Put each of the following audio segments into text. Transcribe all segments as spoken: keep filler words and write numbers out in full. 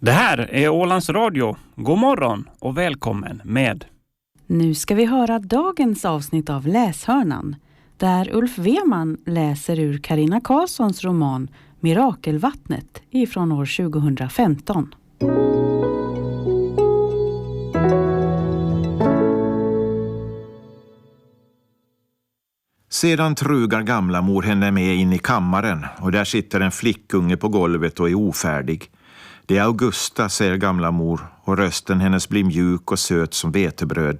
Det här är Ålands Radio. God morgon och välkommen med. Nu ska vi höra dagens avsnitt av Läshörnan, där Ulf Weman läser ur Carina Karlssons roman Mirakelvattnet ifrån år tjugohundrafemton. Sedan trugar gamla mor henne med in i kammaren och där sitter en flickunge på golvet och är ofärdig. Det är Augusta, säger gamla mor, och rösten hennes blir mjuk och söt som vetebröd.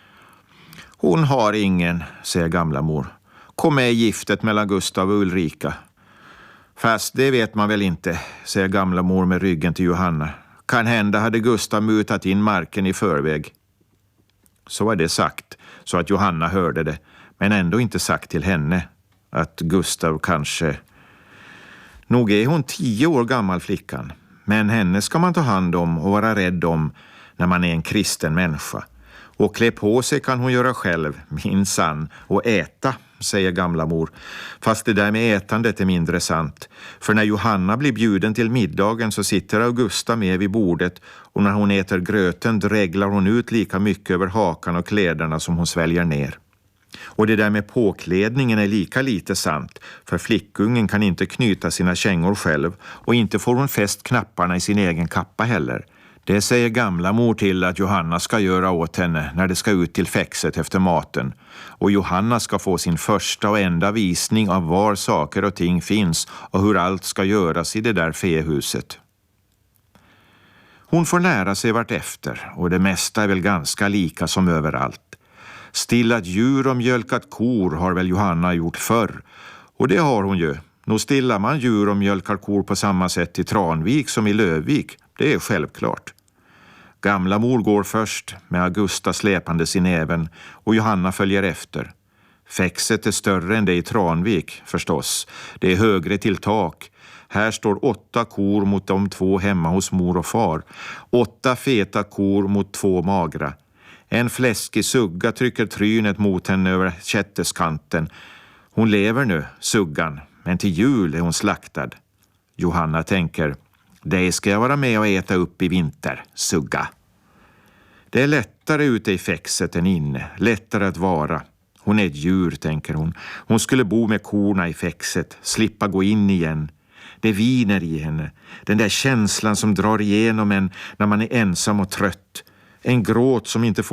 Hon har ingen, säger gamla mor. Kom med i giftet mellan Gustav och Ulrika. Fast det vet man väl inte, säger gamla mor med ryggen till Johanna. Kan hända hade Gustav mutat in marken i förväg. Så var det sagt, så att Johanna hörde det, men ändå inte sagt till henne att Gustav kanske... Nog är hon tio år gammal, flickan. Men henne ska man ta hand om och vara rädd om när man är en kristen människa. Och klä på sig kan hon göra själv, minsann, och äta, säger gamla mor. Fast det där med ätandet är mindre sant. För när Johanna blir bjuden till middagen så sitter Augusta med vid bordet, och när hon äter gröten dreglar hon ut lika mycket över hakan och kläderna som hon sväljer ner. Och det där med påklädningen är lika lite sant, för flickungen kan inte knyta sina kängor själv och inte får hon fäst knapparna i sin egen kappa heller. Det säger gamla mor till att Johanna ska göra åt henne när det ska ut till fäxet efter maten. Och Johanna ska få sin första och enda visning av var saker och ting finns och hur allt ska göras i det där fehuset. Hon får lära sig vart efter, och det mesta är väl ganska lika som överallt. Stillat djur och mjölkat kor har väl Johanna gjort förr. Och det har hon ju. Nå stillar man djur och mjölkar kor på samma sätt i Tranvik som i Lövvik. Det är självklart. Gamla mor går först med Augusta släpandes i näven och Johanna följer efter. Fäxet är större än det i Tranvik förstås. Det är högre till tak. Här står åtta kor mot de två hemma hos mor och far. Åtta feta kor mot två magra. En fläskig sugga trycker trynet mot henne över kätteskanten. Hon lever nu, suggan, men till jul är hon slaktad. Johanna tänker, det ska jag vara med och äta upp i vinter, sugga. Det är lättare ute i fäxet än inne, lättare att vara. Hon är ett djur, tänker hon. Hon skulle bo med korna i fäxet, slippa gå in igen. Det viner i henne, den där känslan som drar igenom en när man är ensam och trött. En gråt som inte får